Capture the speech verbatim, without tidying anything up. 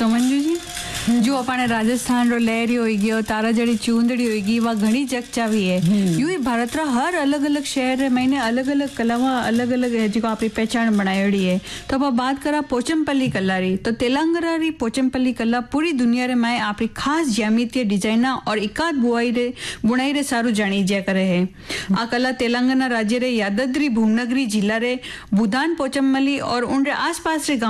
तो मंजू जी जो अपने राजस्थान रो लहरी होगी और तारा जड़ी चूंदड़ी होगी वह घनी जगचावी है। यूं ही भारत रा हर अलग अलग शहर मैंने अलग अलग कलावा अलग अलग है जो अपनी पहचान बनाई है। तो अब बात करा पोचमपल्ली कला री तो तेलंगाना री पोचमपल्ली कला पूरी दुनिया रे में अपनी खास ज्यामितीय डिजाइना और एकाध बुआई रे बुनाई रे सारू जानी जा करे है। आ कला तेलंगाना राज्य रे यादाद्री भूमनगरी जिला रे बुधान पोचमपल्ली और उनरे आसपास रे